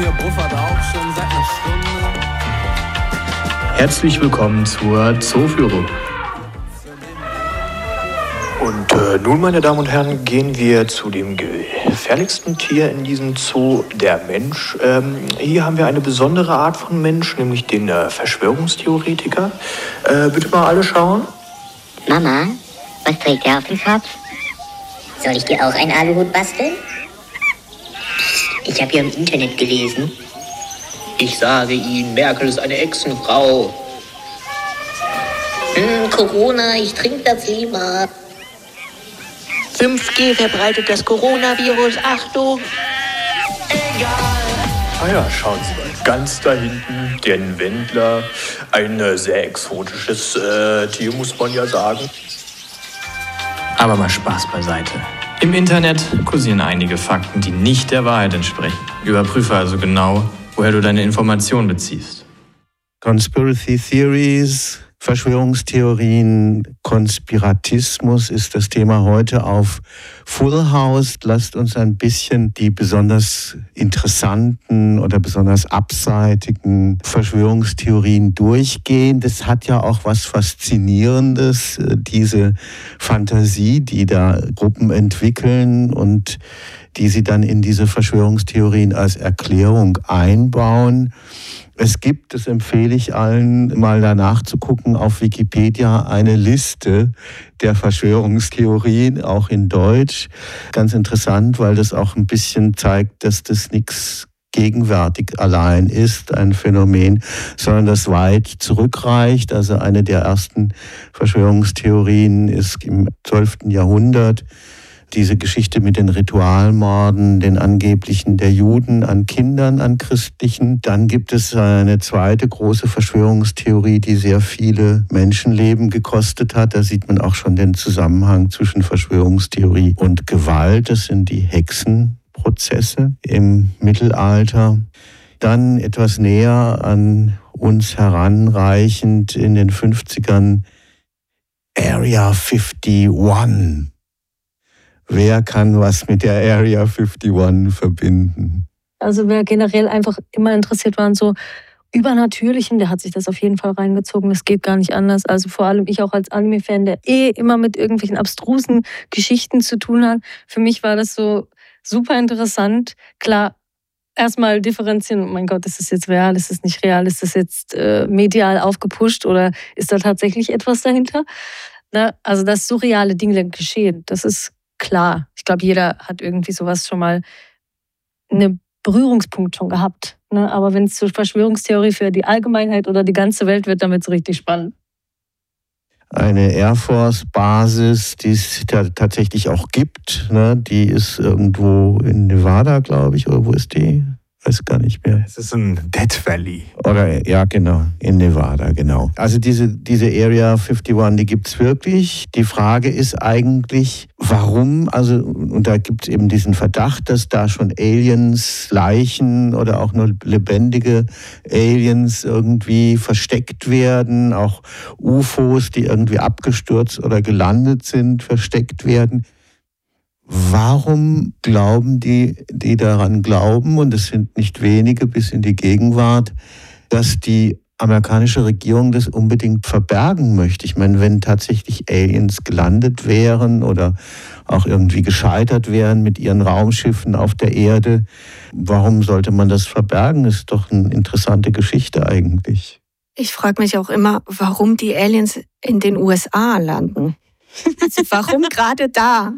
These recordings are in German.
Ihr buffert auch schon seit einer Stunde. Herzlich willkommen zur Zooführung. Und nun, meine Damen und Herren, gehen wir zu dem gefährlichsten Tier in diesem Zoo, der Mensch. Hier haben wir eine besondere Art von Mensch, nämlich den Verschwörungstheoretiker. Bitte mal alle schauen. Mama, was trägt er auf dem Kopf? Soll ich dir auch einen Aluhut basteln? Ich habe ja im Internet gelesen. Ich sage Ihnen, Merkel ist eine Echsenfrau. Corona, ich trinke das lieber. 5G verbreitet das Coronavirus. Achtung! Ah ja, schauen Sie mal, ganz da hinten, den Wendler. Ein sehr exotisches Tier, muss man ja sagen. Aber mal Spaß beiseite. Im Internet kursieren einige Fakten, die nicht der Wahrheit entsprechen. Überprüfe also genau, woher du deine Informationen beziehst. Conspiracy Theories, Verschwörungstheorien, Konspiratismus ist das Thema heute auf Full House. Lasst uns ein bisschen die besonders interessanten oder besonders abseitigen Verschwörungstheorien durchgehen. Das hat ja auch was Faszinierendes, diese Fantasie, die da Gruppen entwickeln und die sie dann in diese Verschwörungstheorien als Erklärung einbauen. Es gibt, das empfehle ich allen, mal danach zu gucken, auf Wikipedia eine Liste der Verschwörungstheorien, auch in Deutsch. Ganz interessant, weil das auch ein bisschen zeigt, dass das nichts gegenwärtig allein ist, ein Phänomen, sondern das weit zurückreicht. Also eine der ersten Verschwörungstheorien ist im 12. Jahrhundert. Diese Geschichte mit den Ritualmorden, den angeblichen der Juden an Kindern, an Christlichen. Dann gibt es eine zweite große Verschwörungstheorie, die sehr viele Menschenleben gekostet hat. Da sieht man auch schon den Zusammenhang zwischen Verschwörungstheorie und Gewalt. Das sind die Hexenprozesse im Mittelalter. Dann etwas näher an uns heranreichend in den 50ern Area 51. Wer kann was mit der Area 51 verbinden? Also wer generell einfach immer interessiert war an so Übernatürlichen, der hat sich das auf jeden Fall reingezogen. Das geht gar nicht anders. Also vor allem ich auch als Anime-Fan, der immer mit irgendwelchen abstrusen Geschichten zu tun hat. Für mich war das so super interessant. Klar, erstmal differenzieren, oh mein Gott, ist das jetzt real, ist das nicht real, ist das jetzt medial aufgepusht oder ist da tatsächlich etwas dahinter? Na, also dass surreale Dinge geschehen, das ist klar. Ich glaube, jeder hat irgendwie sowas schon mal einen Berührungspunkt schon gehabt. Ne? Aber wenn es zur Verschwörungstheorie für die Allgemeinheit oder die ganze Welt wird, dann wird es richtig spannend. Eine Air Force-Basis, die es tatsächlich auch gibt, ne? Die ist irgendwo in Nevada, glaube ich, oder wo ist die? Weiß gar nicht mehr. Es ist ein Death Valley. Oder, ja, genau, in Nevada, genau. Also diese Area 51, die gibt es wirklich. Die Frage ist eigentlich, warum, also, und da gibt es eben diesen Verdacht, dass da schon Aliens, Leichen oder auch nur lebendige Aliens irgendwie versteckt werden, auch UFOs, die irgendwie abgestürzt oder gelandet sind, versteckt werden. Warum glauben die daran glauben, und es sind nicht wenige bis in die Gegenwart, dass die amerikanische Regierung das unbedingt verbergen möchte? Ich meine, wenn tatsächlich Aliens gelandet wären oder auch irgendwie gescheitert wären mit ihren Raumschiffen auf der Erde, warum sollte man das verbergen? Das ist doch eine interessante Geschichte eigentlich. Ich frage mich auch immer, warum die Aliens in den USA landen. Also warum gerade da?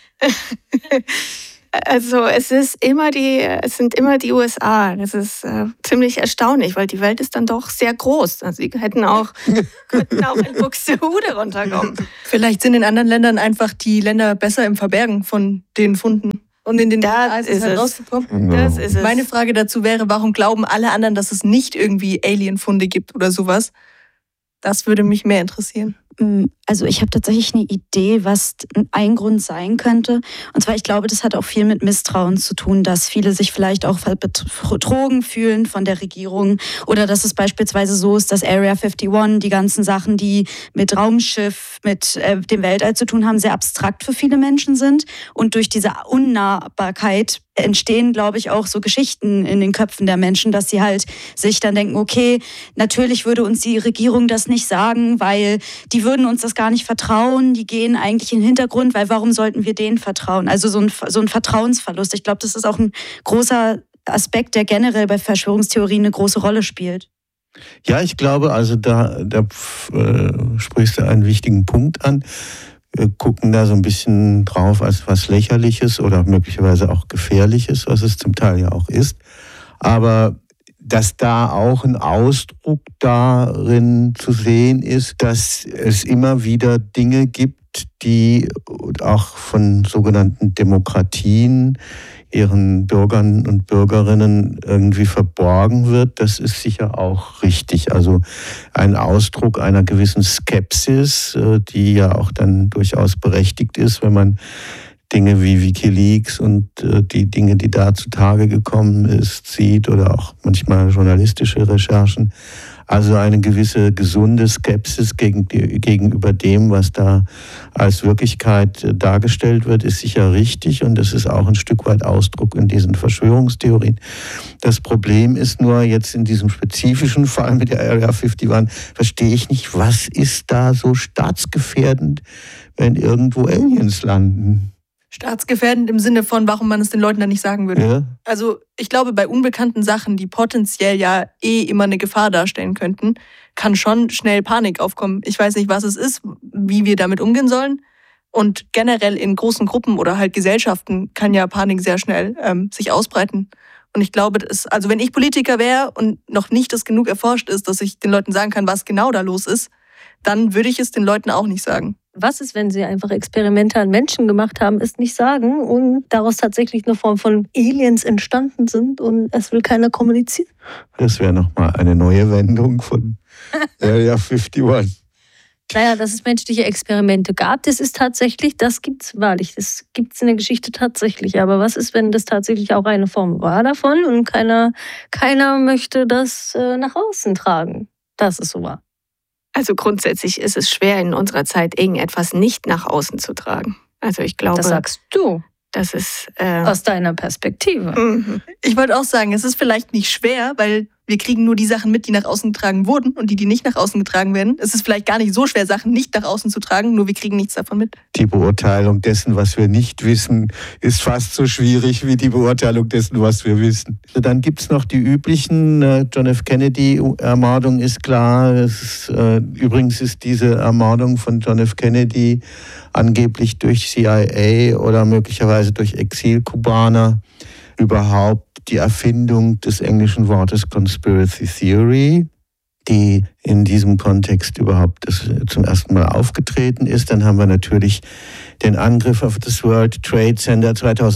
Also es sind immer die USA. Das ist ziemlich erstaunlich, weil die Welt ist dann doch sehr groß. Also sie könnten auch in Buxtehude runterkommen. Vielleicht sind in anderen Ländern einfach die Länder besser im Verbergen von den Funden. Und in den USA ist es halt rausgekommen. Das ist es. Meine Frage dazu wäre, warum glauben alle anderen, dass es nicht irgendwie Alien-Funde gibt oder sowas? Das würde mich mehr interessieren. Also ich habe tatsächlich eine Idee, was ein Grund sein könnte. Und zwar, ich glaube, das hat auch viel mit Misstrauen zu tun, dass viele sich vielleicht auch betrogen fühlen von der Regierung. Oder dass es beispielsweise so ist, dass Area 51, die ganzen Sachen, die mit Raumschiff, mit dem Weltall zu tun haben, sehr abstrakt für viele Menschen sind. Und durch diese Unnahbarkeit entstehen, glaube ich, auch so Geschichten in den Köpfen der Menschen, dass sie halt sich dann denken, okay, natürlich würde uns die Regierung das nicht sagen, weil die würden uns das gar nicht vertrauen, die gehen eigentlich in den Hintergrund, weil warum sollten wir denen vertrauen? Also so ein Vertrauensverlust. Ich glaube, das ist auch ein großer Aspekt, der generell bei Verschwörungstheorien eine große Rolle spielt. Ja, ich glaube, also da sprichst du einen wichtigen Punkt an. Wir gucken da so ein bisschen drauf als was Lächerliches oder möglicherweise auch Gefährliches, was es zum Teil ja auch ist. Aber dass da auch ein Ausdruck darin zu sehen ist, dass es immer wieder Dinge gibt, die auch von sogenannten Demokratien ihren Bürgern und Bürgerinnen irgendwie verborgen wird, das ist sicher auch richtig. Also ein Ausdruck einer gewissen Skepsis, die ja auch dann durchaus berechtigt ist, wenn man Dinge wie WikiLeaks und die Dinge, die da zutage gekommen ist, sieht oder auch manchmal journalistische Recherchen. Also eine gewisse gesunde Skepsis gegenüber dem, was da als Wirklichkeit dargestellt wird, ist sicher richtig und das ist auch ein Stück weit Ausdruck in diesen Verschwörungstheorien. Das Problem ist nur jetzt in diesem spezifischen Fall mit der Area 51, verstehe ich nicht, was ist da so staatsgefährdend, wenn irgendwo Aliens landen? Staatsgefährdend im Sinne von, warum man es den Leuten dann nicht sagen würde. Ja. Also ich glaube, bei unbekannten Sachen, die potenziell ja immer eine Gefahr darstellen könnten, kann schon schnell Panik aufkommen. Ich weiß nicht, was es ist, wie wir damit umgehen sollen. Und generell in großen Gruppen oder halt Gesellschaften kann ja Panik sehr schnell sich ausbreiten. Und ich glaube, also wenn ich Politiker wäre und noch nicht das genug erforscht ist, dass ich den Leuten sagen kann, was genau da los ist, dann würde ich es den Leuten auch nicht sagen. Was ist, wenn sie einfach Experimente an Menschen gemacht haben, es nicht sagen und daraus tatsächlich eine Form von Aliens entstanden sind und es will keiner kommunizieren? Das wäre nochmal eine neue Wendung von Area 51. Naja, dass es menschliche Experimente gab, das ist tatsächlich, das gibt es wahrlich, das gibt es in der Geschichte tatsächlich. Aber was ist, wenn das tatsächlich auch eine Form war davon und keiner möchte das nach außen tragen, dass es so war? Also grundsätzlich ist es schwer, in unserer Zeit irgendetwas nicht nach außen zu tragen. Also ich glaube... Das sagst du. Das ist... aus deiner Perspektive. Mhm. Ich wollte auch sagen, es ist vielleicht nicht schwer, weil wir kriegen nur die Sachen mit, die nach außen getragen wurden und die nicht nach außen getragen werden. Es ist vielleicht gar nicht so schwer, Sachen nicht nach außen zu tragen, nur wir kriegen nichts davon mit. Die Beurteilung dessen, was wir nicht wissen, ist fast so schwierig wie die Beurteilung dessen, was wir wissen. Dann gibt es noch die üblichen, John F. Kennedy-Ermordung ist klar. Übrigens ist diese Ermordung von John F. Kennedy angeblich durch CIA oder möglicherweise durch Exilkubaner überhaupt die Erfindung des englischen Wortes Conspiracy Theory, die in diesem Kontext überhaupt zum ersten Mal aufgetreten ist. Dann haben wir natürlich den Angriff auf das World Trade Center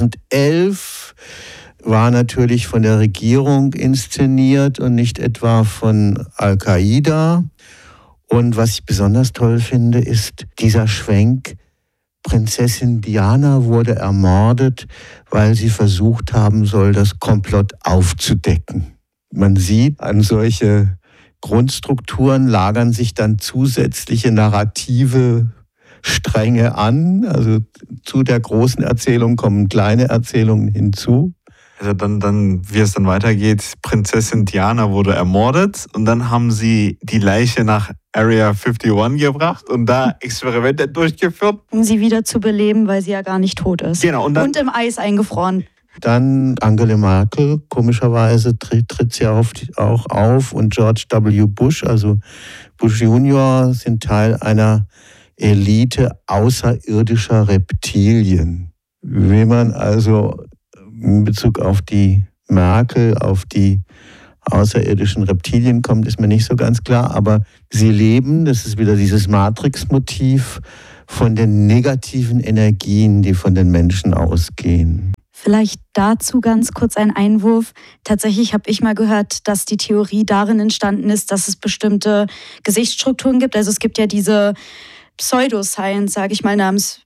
2011, war natürlich von der Regierung inszeniert und nicht etwa von Al-Qaida. Und was ich besonders toll finde, ist dieser Schwenk, Prinzessin Diana wurde ermordet, weil sie versucht haben soll, das Komplott aufzudecken. Man sieht, an solche Grundstrukturen lagern sich dann zusätzliche narrative Stränge an. Also zu der großen Erzählung kommen kleine Erzählungen hinzu. Also dann, wie es dann weitergeht, Prinzessin Diana wurde ermordet und dann haben sie die Leiche nach Area 51 gebracht und da Experimente durchgeführt. Um sie wieder zu beleben, weil sie ja gar nicht tot ist. Genau. Und im Eis eingefroren. Dann Angela Merkel, komischerweise tritt sie auch auf und George W. Bush, also Bush Junior, sind Teil einer Elite außerirdischer Reptilien. Wie man also in Bezug auf die Merkel, auf die außerirdischen Reptilien kommt, ist mir nicht so ganz klar. Aber sie leben, das ist wieder dieses Matrix-Motiv, von den negativen Energien, die von den Menschen ausgehen. Vielleicht dazu ganz kurz ein Einwurf. Tatsächlich habe ich mal gehört, dass die Theorie darin entstanden ist, dass es bestimmte Gesichtsstrukturen gibt. Also es gibt ja diese Pseudoscience, sage ich mal, namens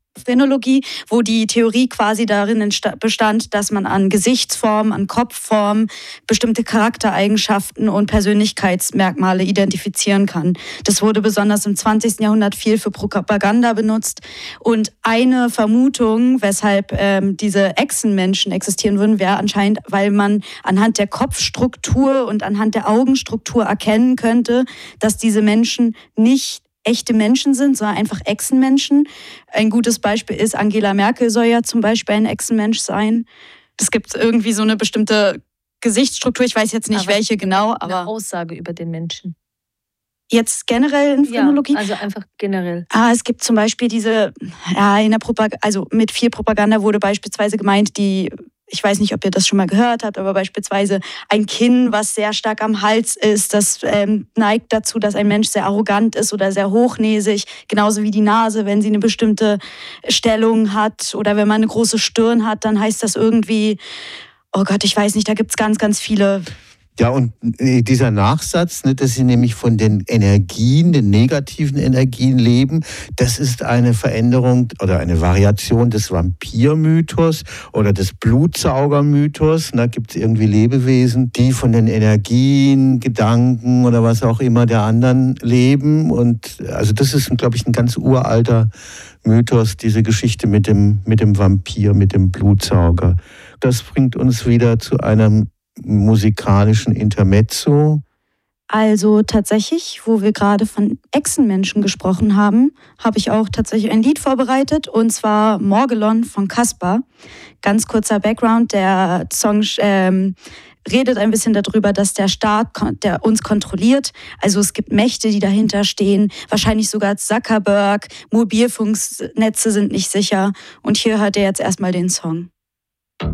Phrenologie, wo die Theorie quasi darin bestand, dass man an Gesichtsformen, an Kopfformen bestimmte Charaktereigenschaften und Persönlichkeitsmerkmale identifizieren kann. Das wurde besonders im 20. Jahrhundert viel für Propaganda benutzt. Und eine Vermutung, weshalb diese Echsenmenschen existieren würden, wäre anscheinend, weil man anhand der Kopfstruktur und anhand der Augenstruktur erkennen könnte, dass diese Menschen nicht echte Menschen sind, sondern einfach Echsenmenschen. Ein gutes Beispiel ist, Angela Merkel soll ja zum Beispiel ein Echsenmensch sein. Es gibt irgendwie so eine bestimmte Gesichtsstruktur, ich weiß jetzt nicht welche genau, aber eine Aussage über den Menschen. Jetzt generell in Phrenologie? Ja, also einfach generell. Es gibt zum Beispiel diese, also mit viel Propaganda wurde beispielsweise gemeint, ich weiß nicht, ob ihr das schon mal gehört habt, aber beispielsweise ein Kinn, was sehr stark am Hals ist, das neigt dazu, dass ein Mensch sehr arrogant ist oder sehr hochnäsig. Genauso wie die Nase, wenn sie eine bestimmte Stellung hat oder wenn man eine große Stirn hat, dann heißt das irgendwie, oh Gott, ich weiß nicht, da gibt es ganz, ganz viele. Ja, und dieser Nachsatz, dass sie nämlich von den Energien, den negativen Energien leben, das ist eine Veränderung oder eine Variation des Vampirmythos oder des Blutsaugermythos. Da gibt es irgendwie Lebewesen, die von den Energien, Gedanken oder was auch immer der anderen leben. Und also das ist, glaube ich, ein ganz uralter Mythos, diese Geschichte mit dem Vampir, mit dem Blutsauger. Das bringt uns wieder zu einem musikalischen Intermezzo. Also tatsächlich, wo wir gerade von Echsenmenschen gesprochen haben, habe ich auch tatsächlich ein Lied vorbereitet, und zwar Morgellon von Caspar. Ganz kurzer Background, der Song redet ein bisschen darüber, dass der Staat der uns kontrolliert. Also es gibt Mächte, die dahinter stehen, wahrscheinlich sogar Zuckerberg, Mobilfunknetze sind nicht sicher. Und hier hört ihr jetzt erstmal den Song.